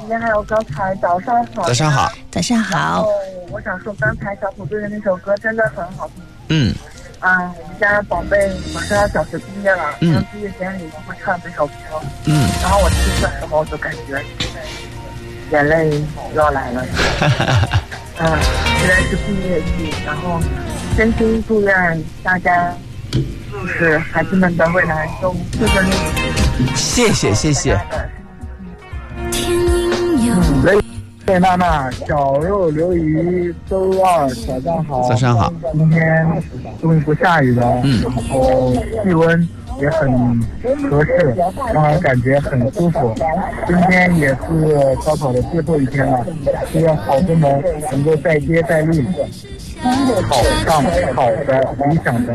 您还有刚才早上好。 早上好。 早上好。 我想说，刚才小虎队的那首歌真的很好听。我们家宝贝马上要小学毕业了，毕业典礼会唱这首歌。然后我听的时候就感觉眼泪要来了。现在是毕业季，然后真心祝愿大家就是孩子们的未来都顺顺利利。 谢谢谢谢。 对娜娜，小肉刘鱼，周二早上好。 早上好。 今天终于不下雨了，然后气温也很合适，让人感觉很舒服。今天也是高考的最后一天了，希望考生们能够再接再厉，考上好的理想的